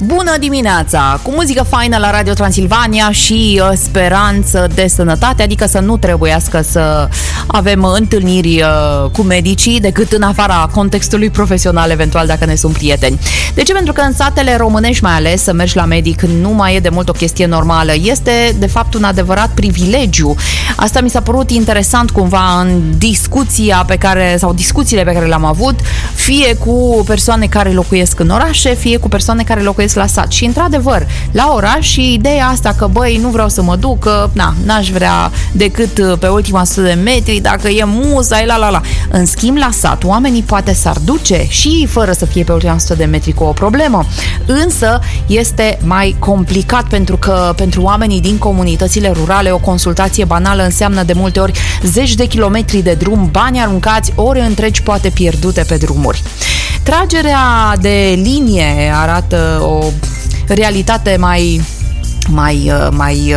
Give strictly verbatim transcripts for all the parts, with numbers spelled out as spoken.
Bună dimineața! Cu muzică faină la Radio Transilvania și uh, speranță de sănătate, adică să nu trebuiască să avem întâlniri uh, cu medicii decât în afara contextului profesional, eventual dacă ne sunt prieteni. De ce? Pentru că în satele românești mai ales să mergi la medic nu mai e de mult o chestie normală. Este de fapt un adevărat privilegiu. Asta mi s-a părut interesant cumva în discuția pe care, sau discuțiile pe care le-am avut, fie cu persoane care locuiesc în orașe, fie cu persoane care locuiesc la sat. Și într-adevăr, la oraș și ideea asta că băi, nu vreau să mă duc, că na, n-aș vrea decât pe ultima sută de metri, dacă e muza, la la la. În schimb, la sat, oamenii poate s-ar duce și fără să fie pe ultima sută de metri cu o problemă. Însă este mai complicat pentru că pentru oamenii din comunitățile rurale o consultație banală înseamnă de multe ori zeci de kilometri de drum, bani aruncați, ore întregi poate pierdute pe drumuri. Tragerea de linie arată o realitate mai mai mai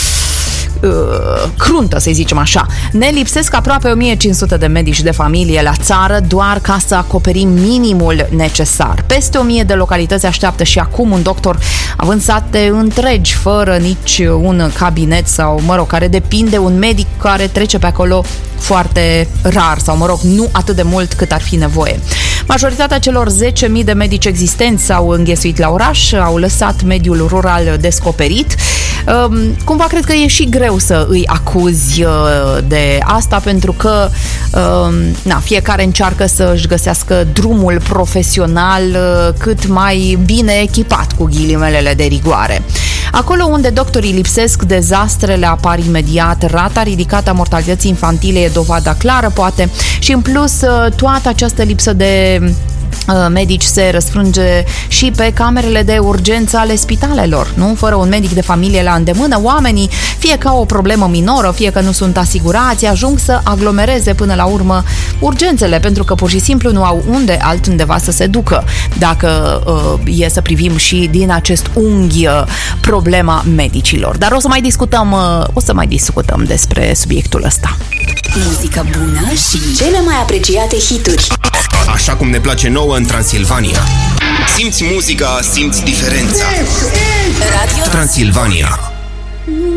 cruntă, să zicem așa. Ne lipsesc aproape o mie cinci sute de medici de familie la țară doar ca să acoperim minimul necesar. Peste o mie de localități așteaptă și acum un doctor, având sate întregi fără nici un cabinet sau, mă rog, care depinde un medic care trece pe acolo foarte rar sau, mă rog, nu atât de mult cât ar fi nevoie. Majoritatea celor zece mii de medici existenți s-au înghesuit la oraș, au lăsat mediul rural descoperit. Cumva cred că e și greu să îi acuzi de asta, pentru că na, fiecare încearcă să își găsească drumul profesional cât mai bine echipat, cu ghilimelele de rigoare. Acolo unde doctorii lipsesc, dezastrele apar imediat, rata ridicată a mortalității infantile e dovada clară, poate, și în plus toată această lipsă de medici se răsfrânge și pe camerele de urgență ale spitalelor, nu? Fără un medic de familie la îndemână, oamenii, fie că au o problemă minoră, fie că nu sunt asigurați, ajung să aglomereze până la urmă urgențele, pentru că pur și simplu nu au unde altundeva să se ducă. Dacă uh, e să privim și din acest unghi uh, problema medicilor. Dar o să mai discutăm, uh, o să mai discutăm despre subiectul ăsta. Muzică bună și cele mai apreciate hituri. Așa cum ne place nouă în Transilvania. Simți muzica, simți diferența. Radio Transilvania.